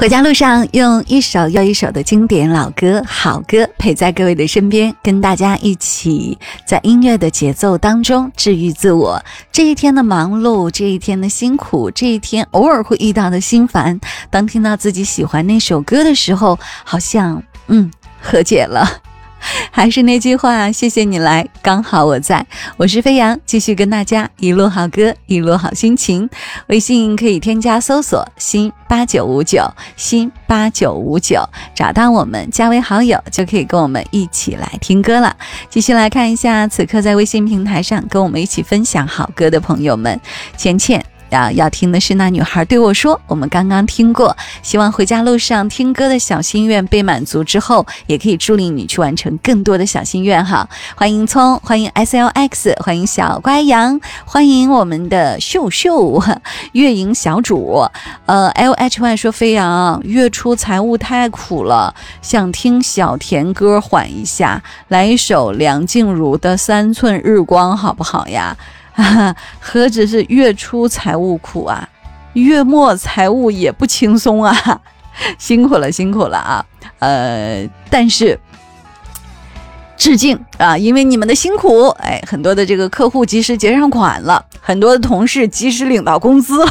回家路上用一首又一首的经典老歌好歌陪在各位的身边，跟大家一起在音乐的节奏当中治愈自我。这一天的忙碌，这一天的辛苦，这一天偶尔会遇到的心烦，当听到自己喜欢那首歌的时候，好像和解了。还是那句话，谢谢你来，刚好我在。我是飞扬，继续跟大家一路好歌，一路好心情。微信可以添加搜索新8959新8959，找到我们加为好友，就可以跟我们一起来听歌了。继续来看一下此刻在微信平台上跟我们一起分享好歌的朋友们。倩倩要听的是那女孩对我说，我们刚刚听过。希望回家路上听歌的小心愿被满足之后，也可以助力你去完成更多的小心愿哈。欢迎聪，欢迎 SLX， 欢迎小乖羊，欢迎我们的秀秀月影小主。LHY 说，飞扬月初财务太苦了，想听小甜歌缓一下，来一首梁静茹的3寸日光好不好呀？何止是月初财务苦啊，月末财务也不轻松啊，辛苦了辛苦了啊！但是致敬啊，因为你们的辛苦，很多的这个客户及时结上款了，很多的同事及时领到工资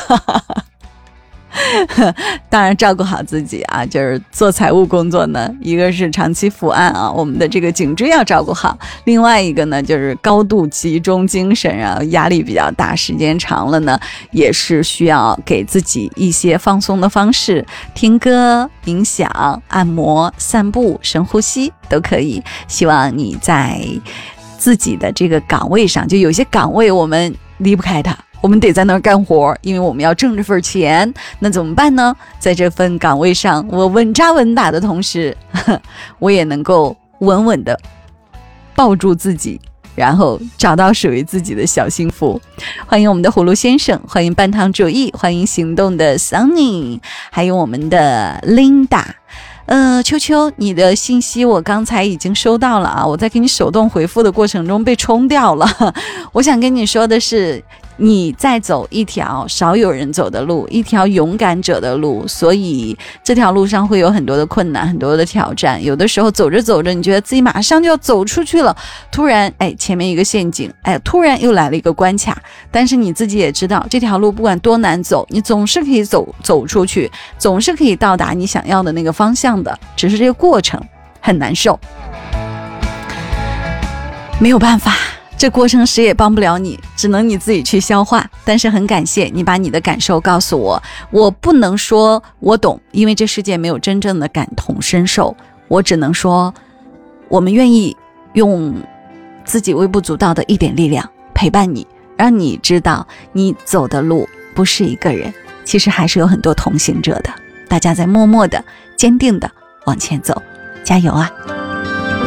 当然照顾好自己啊，就是做财务工作呢，一个是长期伏案啊，我们的这个颈椎要照顾好，另外一个呢就是高度集中精神啊，压力比较大，时间长了呢也是需要给自己一些放松的方式，听歌、冥想、按摩、散步、深呼吸都可以。希望你在自己的这个岗位上，就有些岗位我们离不开它，我们得在那儿干活，因为我们要挣这份钱，那怎么办呢？在这份岗位上，我稳扎稳打的同时，我也能够稳稳的抱住自己，然后找到属于自己的小幸福。欢迎我们的葫芦先生，欢迎半糖主义，欢迎行动的 Sunny， 还有我们的 Linda。秋秋，你的信息我刚才已经收到了啊，我在给你手动回复的过程中被冲掉了。我想跟你说的是，你在走一条少有人走的路，一条勇敢者的路，所以这条路上会有很多的困难，很多的挑战。有的时候走着走着，你觉得自己马上就要走出去了，突然前面一个陷阱，突然又来了一个关卡，但是你自己也知道，这条路不管多难走，你总是可以走出去，总是可以到达你想要的那个方向的，只是这个过程很难受，没有办法，这过程谁也帮不了你，只能你自己去消化。但是很感谢你把你的感受告诉我，我不能说我懂，因为这世界没有真正的感同身受，我只能说我们愿意用自己微不足道的一点力量陪伴你，让你知道你走的路不是一个人，其实还是有很多同行者的，大家在默默的坚定的往前走，加油啊！